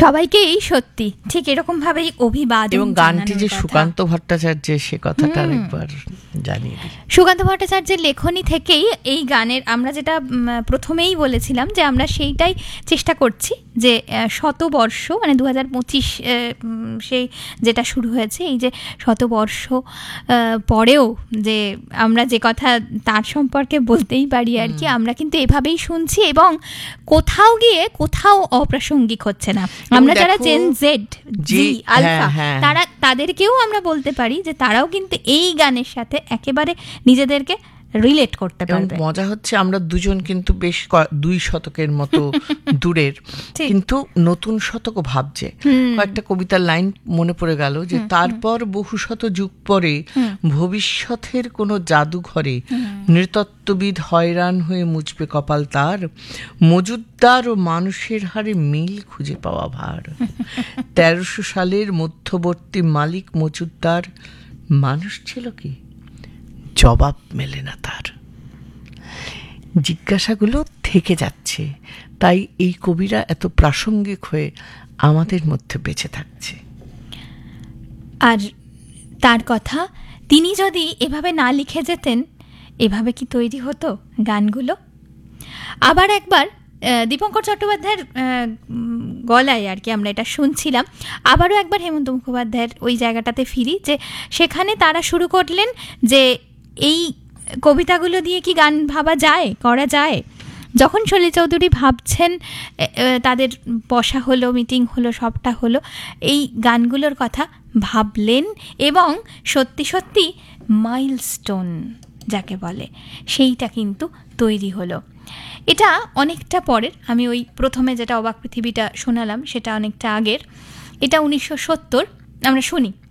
সবাইকেই সত্যি ঠিক এরকম ভাবেই অভিবাদন। এবং গানটি যে সুকান্ত ভট্টাচার্যের, সে কথাটা একবার জানিয়ে দিই। সুকান্ত ভট্টাচার্যের লেখনী থেকেই এই গানের আমরা যেটা প্রথমেই বলেছিলাম যে আমরা সেইটাই চেষ্টা করছি যে শতবর্ষ মানে 2025 সেই যেটা শুরু হয়েছে, এই যে শতবর্ষ পরেও যে আমরা যে কথা তার সম্পর্কে বলতেই পারি আর কি, আমরা কিন্তু এভাবেই শুনছি এবং কোথাও গিয়ে কোথাও অপ্রাসঙ্গিক হচ্ছে না। আমরা যারা জেন জেড জি আলফা তাদেরকেও আমরা বলতে পারি যে তারাও কিন্তু এই গানের সাথে একেবারে নিজেদেরকে রিলেট করতে পারবে। মজা হচ্ছে আমরা দুজন কিন্তু বেশ 2 শতকের মতো দূরের, কিন্তু নতুন শতকও ভাবছে। কয়েকটা কবিতার লাইন মনে পড়ে গেল যে তারপর বহু শত যুগ পরে ভবিষ্যতের কোনো জাদুঘরে নৃতত্ত্ববিদ হয়রান হয়ে মুছবে কপাল তার, মজুদ্দার ও মানুষের হারে মিল খুঁজে পাওয়া ভার। 1300 সালের মধ্যবর্তী মালিক মজুদ্দার মানুষ ছিল কি? জবাব মেলে না তার। জিজ্ঞাসাগুলো থেকে যাচ্ছে, তাই এই কবিরা এত প্রাসঙ্গিক হয়ে আমাদের মধ্যে বেঁচে থাকছে। আর তার কথা, তিনি যদি এভাবে না লিখে যেতেন, এভাবে কি তৈরি হতো গানগুলো? আবার একবার দীপঙ্কর চট্টোপাধ্যায়ের গলায় আর কি আমরা এটা শুনছিলাম। আবারও একবার হেমন্ত মুখোপাধ্যায়ের ওই জায়গাটাতে ফিরি, যে সেখানে তারা শুরু করলেন যে এই কবিতাগুলো দিয়ে কি গান ভাবা যায়, করা যায়। যখন সলিল চৌধুরী ভাবছেন, তাদের বসা হলো, মিটিং হলো, সবটা হলো, এই গানগুলোর কথা ভাবলেন এবং সত্যি সত্যি মাইলস্টোন যাকে বলে সেইটা কিন্তু তৈরি হলো। এটা অনেকটা পরের, আমি ওই প্রথমে যেটা অবাক পৃথিবীটা শোনালাম সেটা অনেকটা আগের, এটা 1970। আমরা শুনি।